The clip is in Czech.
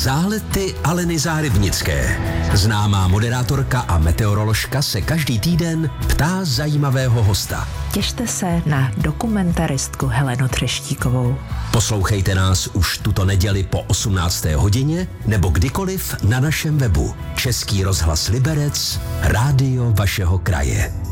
Zálety Aleny Zárybnické. Známá moderátorka a meteoroložka se každý týden ptá zajímavého hosta. Těšte se na dokumentaristku Helenu Třeštíkovou. Poslouchejte nás už tuto neděli po 18. hodině nebo kdykoliv na našem webu. Český rozhlas Liberec, rádio vašeho kraje.